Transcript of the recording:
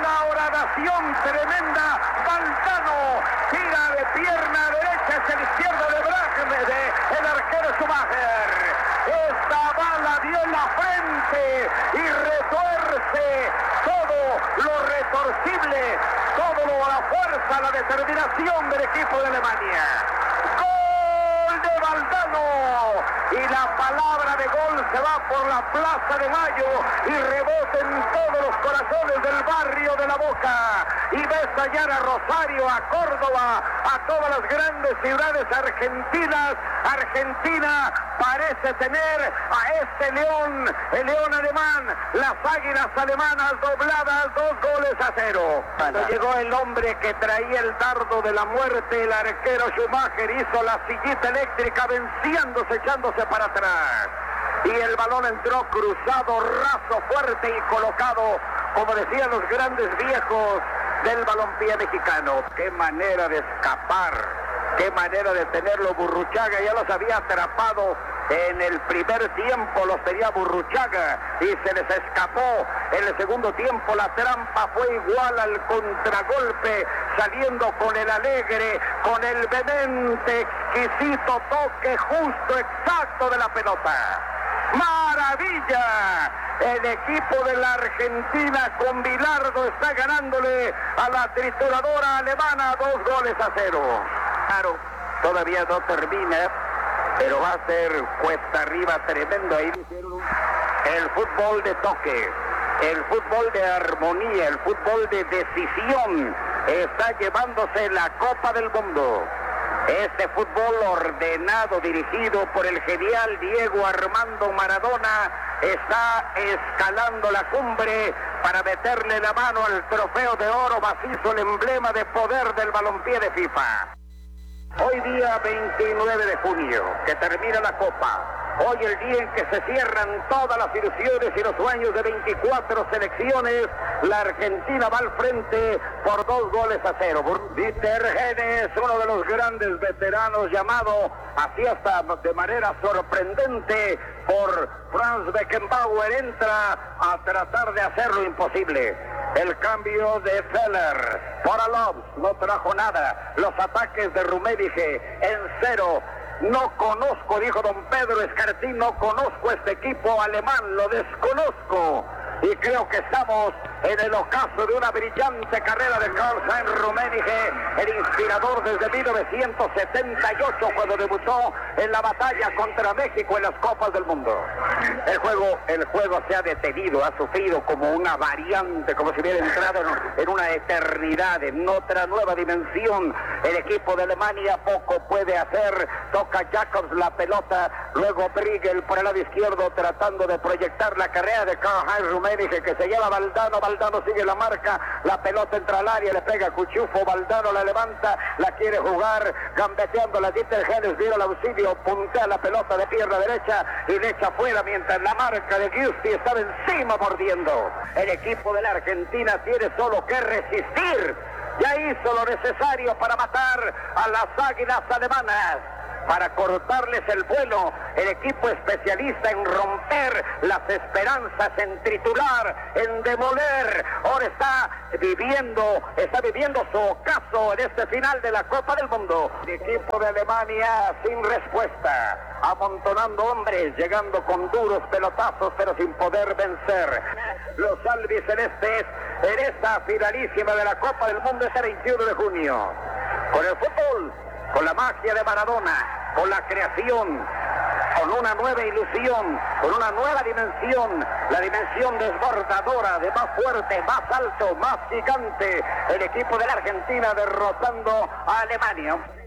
una horadación tremenda. Valdano tira de pierna derecha hacia el izquierdo de Brahme, el arquero Schumacher. Esta bala dio en la frente y retuerce todo lo retorcible, todo la fuerza, la determinación del equipo de Alemania. ¡Gol de Valdano! Y la palabra de gol se va por la Plaza de Mayo y rebota en todos los corazones del barrio de La Boca. Y ves hallar a Rosario, a Córdoba, a todas las grandes ciudades argentinas. Argentina parece tener a este león, el león alemán, las águilas alemanas dobladas 2-0. Cuando llegó el hombre que traía el dardo de la muerte, el arquero Schumacher hizo la sillita eléctrica venciéndose, echándose para atrás. Y el balón entró cruzado, raso, fuerte y colocado, como decían los grandes viejos del balompié mexicano. Qué manera de escapar, qué manera de tenerlo Burruchaga. Ya los había atrapado en el primer tiempo, los tenía Burruchaga y se les escapó. En el segundo tiempo la trampa fue igual al contragolpe, saliendo con el alegre, con el vehemente, exquisito toque justo, exacto de la pelota. ¡Maravilla! El equipo de la Argentina con Bilardo está ganándole a la trituradora alemana 2-0. Claro, todavía no termina, pero va a ser cuesta arriba tremendo. Ahí el fútbol de toque, el fútbol de armonía, el fútbol de decisión está llevándose la Copa del Mundo. Este fútbol ordenado, dirigido por el genial Diego Armando Maradona, está escalando la cumbre para meterle la mano al trofeo de oro macizo, el emblema de poder del balompié de FIFA. Hoy día 29 de junio, que termina la Copa. Hoy el día en que se cierran todas las ilusiones y los sueños de 24 selecciones. La Argentina va al frente por 2-0. Dieter Hennes, uno de los grandes veteranos, llamado así hasta de manera sorprendente por Franz Beckenbauer, entra a tratar de hacer lo imposible. El cambio de Feller por Alofs no trajo nada. Los ataques de Rummenigge en cero. No conozco, dijo don Pedro Escartín, no conozco este equipo alemán, lo desconozco. Y creo que estamos en el ocaso de una brillante carrera de Karl-Heinz Rummenigge, el inspirador desde 1978, cuando debutó en la batalla contra México en las Copas del Mundo. El juego se ha detenido, ha sufrido como una variante, como si hubiera entrado en una eternidad, en otra nueva dimensión. El equipo de Alemania poco puede hacer, toca Jacobs la pelota, luego Briegel por el lado izquierdo tratando de proyectar la carrera de Karl-Heinz Rummenigge, que se lleva Valdano. Valdano sigue la marca, la pelota entra al área, le pega Cuchufo, Valdano la levanta, la quiere jugar, gambeteando la Dieter Hennes, viene el auxilio, puntea la pelota de pierna derecha y le echa fuera, mientras la marca de Giusti estaba encima mordiendo. El equipo de la Argentina tiene solo que resistir, ya hizo lo necesario para matar a las águilas alemanas, para cortarles el vuelo. El equipo especialista en romper las esperanzas, en triturar, en demoler. Ahora está viviendo su ocaso en este final de la Copa del Mundo. El equipo de Alemania sin respuesta, amontonando hombres, llegando con duros pelotazos, pero sin poder vencer. Los albicelestes en esta finalísima de la Copa del Mundo este 21 de junio. Con el fútbol, con la magia de Maradona, con la creación, con una nueva ilusión, con una nueva dimensión, la dimensión desbordadora, de más fuerte, más alto, más gigante, el equipo de la Argentina derrotando a Alemania.